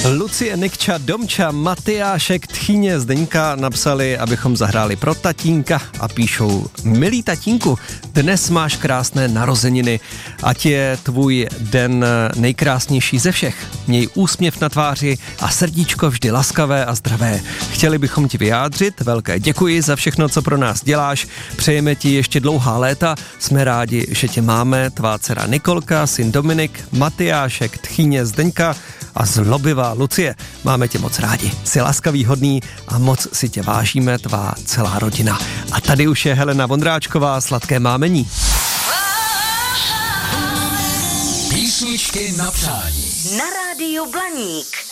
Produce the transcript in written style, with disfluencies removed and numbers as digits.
Lucie, Nikča, Domča, Matyášek, Tchýně, Zdeňka napsali, abychom zahráli pro tatínka a píšou: milý tatínku, dnes máš krásné narozeniny, ať je tvůj den nejkrásnější ze všech. Měj úsměv na tváři a srdíčko vždy laskavé a zdravé. Chtěli bychom ti vyjádřit velké děkuji za všechno, co pro nás děláš. Přejeme ti ještě dlouhá léta. Jsme rádi, že tě máme. Tvá dcera Nikolka, syn Dominik, Matyášek, Tchýně, Zdeňka a zlobivá Lucie. Máme tě moc rádi. Jsi laskavý, hodný a moc si tě vážíme, tvá celá rodina. A tady už je Helena Vondráčková, sladké mámení. Písničky na přání. Na rádiu Blaník.